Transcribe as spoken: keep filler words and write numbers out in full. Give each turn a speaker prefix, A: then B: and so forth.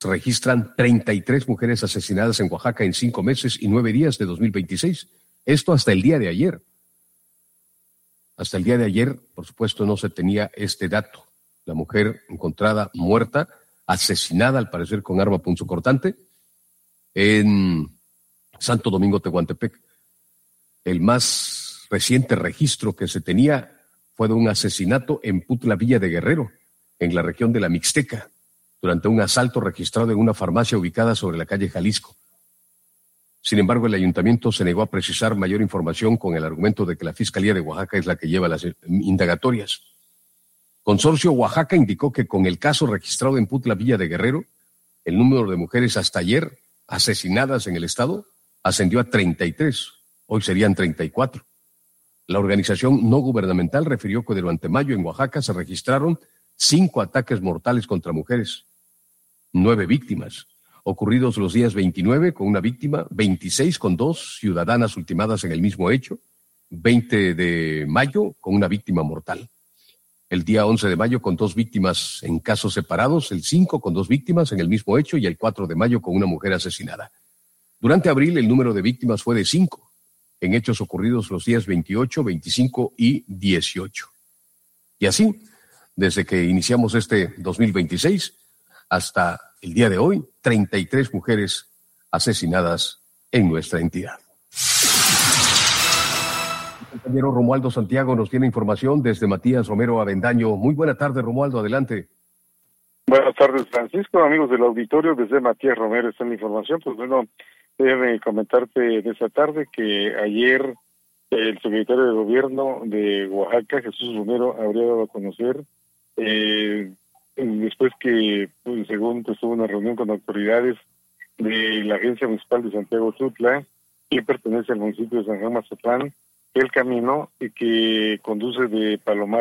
A: registran treinta y tres mujeres asesinadas en Oaxaca en cinco meses y nueve días de dos mil veintiséis. Esto hasta el día de ayer. Hasta el día de ayer, por supuesto, no se tenía este dato. La mujer encontrada muerta, asesinada al parecer con arma punzocortante, en Santo Domingo, Tehuantepec. El más reciente registro que se tenía fue de un asesinato en Putla Villa de Guerrero, en la región de la Mixteca, durante un asalto registrado en una farmacia ubicada sobre la calle Jalisco. Sin embargo, el ayuntamiento se negó a precisar mayor información con el argumento de que la Fiscalía de Oaxaca es la que lleva las indagatorias. Consorcio Oaxaca indicó que con el caso registrado en Putla Villa de Guerrero, el número de mujeres hasta ayer asesinadas en el estado ascendió a treinta y tres, hoy serían treinta y cuatro. La organización no gubernamental refirió que durante mayo en Oaxaca se registraron cinco ataques mortales contra mujeres, nueve víctimas, ocurridos los días veintinueve con una víctima, veintiséis con dos ciudadanas ultimadas en el mismo hecho, veinte de mayo con una víctima mortal. El día once de mayo con dos víctimas en casos separados, el cinco con dos víctimas en el mismo hecho y el cuatro de mayo con una mujer asesinada. Durante abril el número de víctimas fue de cinco, en hechos ocurridos los días veintiocho, veinticinco y dieciocho. Y así, desde que iniciamos este dos mil veintiséis hasta el día de hoy, treinta y tres mujeres asesinadas en nuestra entidad. El compañero Romualdo Santiago nos tiene información desde Matías Romero Avendaño. Muy buena tarde, Romualdo, adelante.
B: Buenas tardes, Francisco, amigos del auditorio, desde Matías Romero está la información. Pues bueno, déjame comentarte en esta tarde que ayer el secretario de Gobierno de Oaxaca, Jesús Romero, habría dado a conocer, eh, después que, pues, según pues, tuvo una reunión con autoridades de la Agencia Municipal de Santiago Tutla, que pertenece al municipio de San Juan Mazatlán, el camino que conduce de Palomar